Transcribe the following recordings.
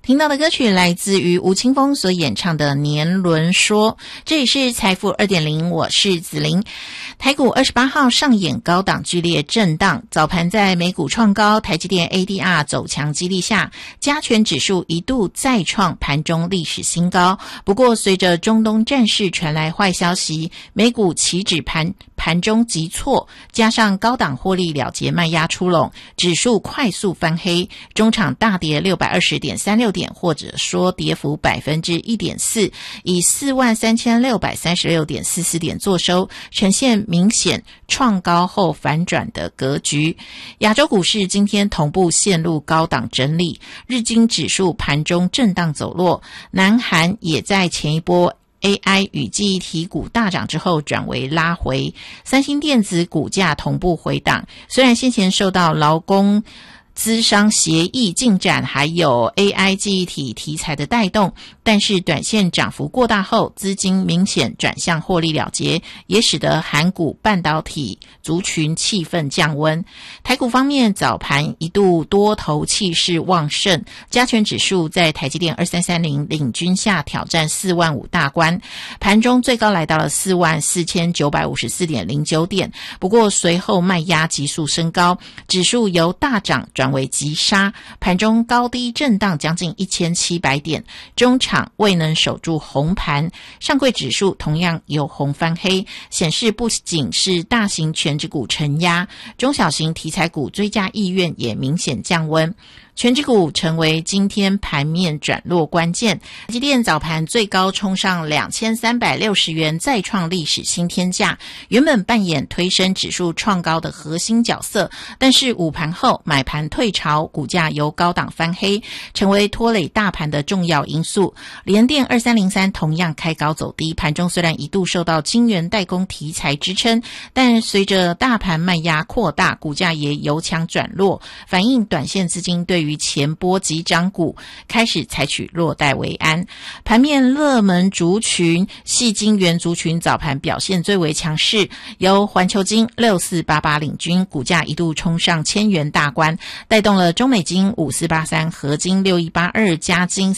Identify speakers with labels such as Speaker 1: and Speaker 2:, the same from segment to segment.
Speaker 1: 听到的歌曲来自于吴青峰所演唱的《年轮说》，这里是财富 2.0， 我是子琳。台股28号上演高档剧烈震荡，早盘在美股创高，台积电 ADR 走强激励下，加权指数一度再创盘中历史新高。不过随着中东战事传来坏消息，美股期指盘中急挫，加上高档获利了结卖压出笼，指数快速翻黑，中场大跌 620.36 点，或者说跌幅 1.4%， 以 43,636.44 点作收，呈现明显创高后反转的格局。亚洲股市今天同步陷入高档整理，日经指数盘中震荡走弱，南韩也在前一波AI 与记忆体股大涨之后转为拉回，三星电子股价同步回档，虽然先前受到劳工资商协议进展还有 AI 记忆体题材的带动，但是短线涨幅过大后，资金明显转向获利了结，也使得韩股半导体族群气氛降温。台股方面，早盘一度多头气势旺盛，加权指数在台积电2330领军下挑战45000大关，盘中最高来到了44954.09 点，不过随后卖压急速升高，指数由大涨转为急杀，盘中高低震荡将近1700点，中场未能守住红盘，上柜指数同样由红翻黑，显示不仅是大型权值股承压，中小型题材股追加意愿也明显降温。权值股成为今天盘面转弱关键，台积电早盘最高冲上2360元，再创历史新天价，原本扮演推升指数创高的核心角色，但是午盘后买盘退潮，股价由高档翻黑，成为拖累大盘的重要因素。联电2303同样开高走低，盘中虽然一度受到晶圆代工题材支撑，但随着大盘卖压扩大，股价也由强转弱，反映短线资金对于前波急涨股开始采取落袋为安。盘面热门族群矽晶圆族群早盘表现最为强势，由环球晶6488领军，股价一度冲上1000元大关，带动了中美晶5483、合晶6182、嘉晶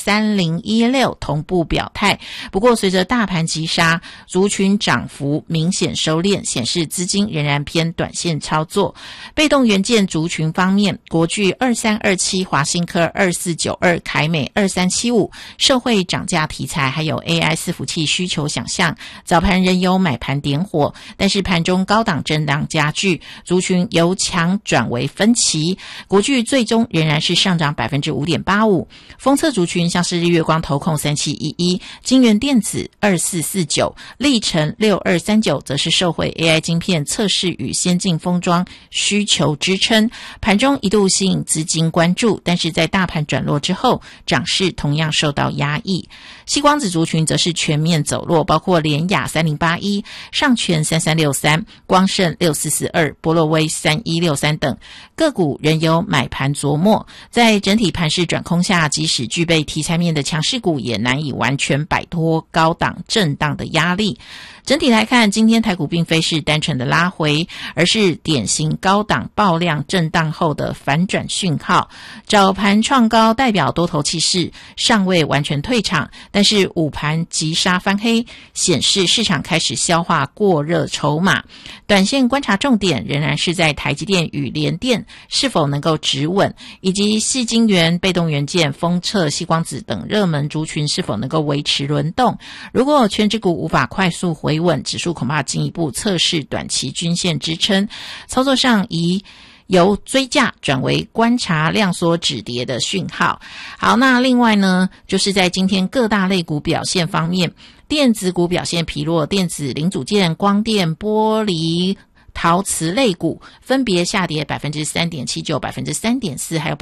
Speaker 1: 3016同步表态。不过随着大盘急杀，族群涨幅明显收敛，显示资金仍然偏短线操作。被动元件族群方面，国巨2327、华新科2492、凯美2375，受惠涨价题材还有 AI 伺服器需求想象，早盘仍有买盘点火，但是盘中高档震荡加剧，族群由强转为分歧，国巨最终仍然是上涨 5.85%。 封测族群像是日月光投控3711、晶圆电子2449、力成6239，则是受惠 AI 晶片测试与先进封装需求支撑，盘中一度吸引资金关注，但是在大盘转弱之后，涨势同样受到压抑。矽光子族群则是全面走弱，包括联亚3081、上全3363、光盛6442、波洛威3163等个股仍有买盘琢磨。在整体盘势转空下，即使具备题材面的强势股也难以完全摆脱高档震荡的压力。整体来看，今天台股并非是单纯的拉回，而是典型高档爆量震荡后的反转讯号。早盘创高代表多头气势尚未完全退场，但是午盘急杀翻黑，显示市场开始消化过热筹码。短线观察重点仍然是在台积电与联电是否能够止稳，以及矽晶圆、被动元件、封测、矽光子等热门族群是否能够维持轮动。如果权值股无法快速回稳，指数恐怕进一步测试短期均线支撑，操作上由追价转为观察量缩止跌的讯号。好，那另外呢，就是在今天各大类股表现方面，电子股表现疲弱，电子零组件、光电、玻璃、陶瓷类股分别下跌 3.79%、3.4%还有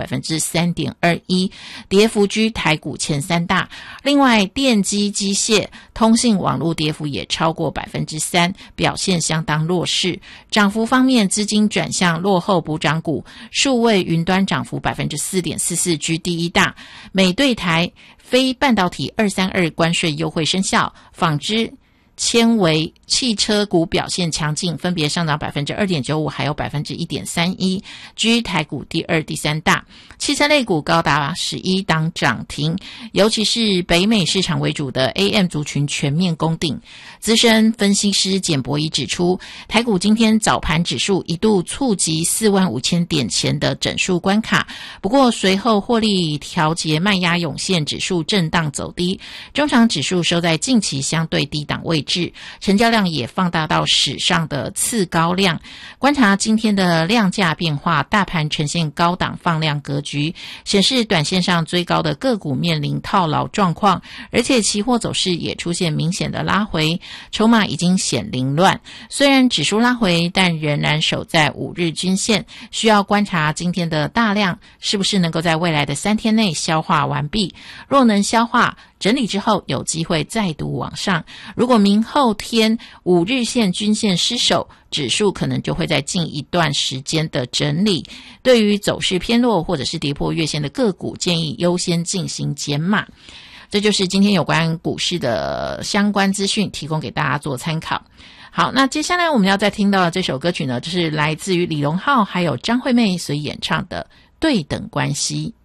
Speaker 1: 3.21%， 跌幅居台股前三大。另外电机、机械、通信网络跌幅也超过 3%， 表现相当弱势。涨幅方面，资金转向落后补涨股，数位云端涨幅 4.44%， 居第一大。美对台非半导体232关税优惠生效，纺织纤维、汽车股表现强劲，分别上涨 2.95%还有 1.31%， 居台股第二、第三大。汽车类股高达11档涨停，尤其是北美市场为主的 AM 族群全面攻顶。资深分析师简博仪指出，台股今天早盘指数一度触及45000点前的整数关卡，不过随后获利调节卖压涌现，指数震荡走低，中场指数收在近期相对低档位置，成交量也放大到史上的次高量。观察今天的量价变化，大盘呈现高档放量格局，显示短线上追高的个股面临套牢状况，而且期货走势也出现明显的拉回，筹码已经显凌乱。虽然指数拉回，但仍然守在5日均线，需要观察今天的大量是不是能够在未来的3天内消化完毕。若能消化整理之后，有机会再度往上。如果明后天5日线均线失守，指数可能就会在近一段时间的整理。对于走势偏弱或者是跌破月线的个股，建议优先进行减码。这就是今天有关股市的相关资讯，提供给大家做参考。好，那接下来我们要再听到的这首歌曲呢，就是来自于李荣浩还有张惠妹所演唱的《对等关系》。